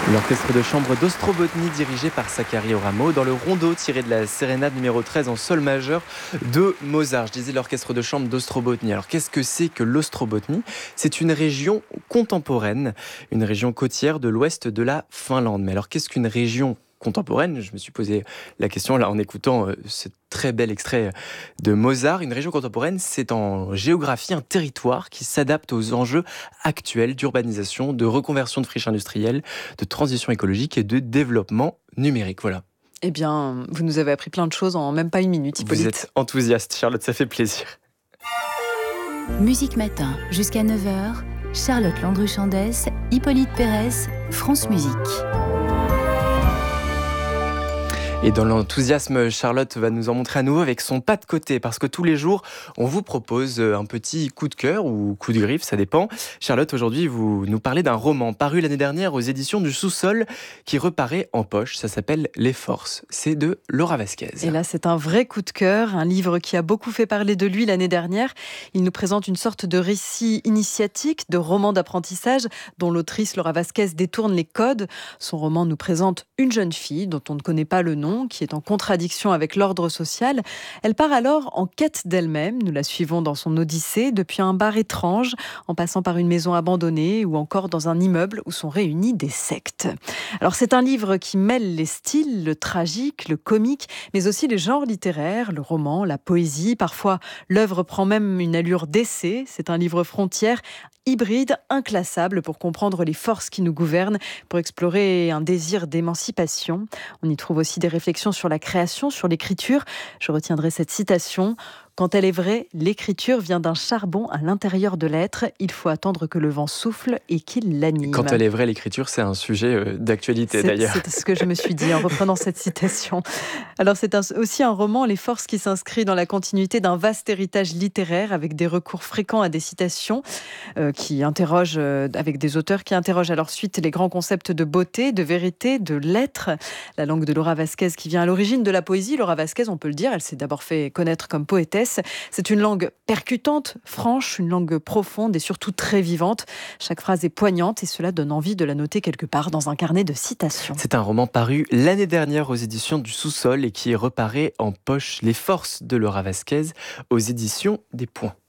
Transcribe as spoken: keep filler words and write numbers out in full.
L'orchestre de chambre d'Ostrobotnie dirigé par Sakari Oramo dans le rondo tiré de la sérénade numéro treize en sol majeur de Mozart. Je disais l'orchestre de chambre d'Ostrobotnie. Alors qu'est-ce que c'est que l'Ostrobotnie ? C'est une région contemporaine, une région côtière de l'ouest de la Finlande. Mais alors qu'est-ce qu'une région contemporaine ? Je me suis posé la question là en écoutant euh, ce très bel extrait de Mozart. Une région contemporaine, c'est en géographie un territoire qui s'adapte aux enjeux actuels d'urbanisation, de reconversion de friches industrielles, de transition écologique et de développement numérique. Voilà. Eh bien, vous nous avez appris plein de choses en même pas une minute, Hippolyte. Vous êtes enthousiaste, Charlotte, ça fait plaisir. Musique Matin, jusqu'à neuf heures, Charlotte Landru-Chandès, Hippolyte Pérez, France Musique. Et dans l'enthousiasme, Charlotte va nous en montrer à nouveau avec son pas de côté, parce que tous les jours, on vous propose un petit coup de cœur ou coup de griffe, ça dépend. Charlotte, aujourd'hui, vous nous parlez d'un roman paru l'année dernière aux éditions du Sous-sol qui reparaît en poche. Ça s'appelle Les Forces. C'est de Laura Vasquez. Et là, c'est un vrai coup de cœur, un livre qui a beaucoup fait parler de lui l'année dernière. Il nous présente une sorte de récit initiatique, de roman d'apprentissage dont l'autrice Laura Vasquez détourne les codes. Son roman nous présente une jeune fille dont on ne connaît pas le nom, qui est en contradiction avec l'ordre social. Elle part alors en quête d'elle-même. Nous la suivons dans son odyssée, depuis un bar étrange, en passant par une maison abandonnée ou encore dans un immeuble où sont réunies des sectes. Alors c'est un livre qui mêle les styles, le tragique, le comique, mais aussi les genres littéraires, le roman, la poésie. Parfois, l'œuvre prend même une allure d'essai. C'est un livre frontière, hybride, inclassable pour comprendre les forces qui nous gouvernent, pour explorer un désir d'émancipation. On y trouve aussi des réflexions sur la création, sur l'écriture. Je retiendrai cette citation. Quand elle est vraie, l'écriture vient d'un charbon à l'intérieur de l'être. Il faut attendre que le vent souffle et qu'il l'anime. Quand elle est vraie, l'écriture, c'est un sujet d'actualité c'est, d'ailleurs. C'est ce que je me suis dit en reprenant cette citation. Alors c'est un, aussi un roman, Les Forces, qui s'inscrit dans la continuité d'un vaste héritage littéraire avec des recours fréquents à des citations euh, qui interrogent, euh, avec des auteurs qui interrogent à leur suite les grands concepts de beauté, de vérité, de lettres. La langue de Laura Vasquez qui vient à l'origine de la poésie. Laura Vasquez, on peut le dire, elle s'est d'abord fait connaître comme poétesse. C'est une langue percutante, franche, une langue profonde et surtout très vivante. Chaque phrase est poignante et cela donne envie de la noter quelque part dans un carnet de citations. C'est un roman paru l'année dernière aux éditions du Sous-sol et qui reparaît en poche. Les Forces de Laura Vasquez aux éditions des Points.